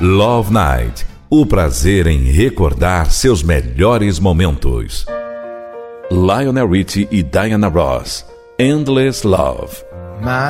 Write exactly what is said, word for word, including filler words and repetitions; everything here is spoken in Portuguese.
Love Night, o prazer em recordar seus melhores momentos. Lionel Richie e Diana Ross, Endless Love. My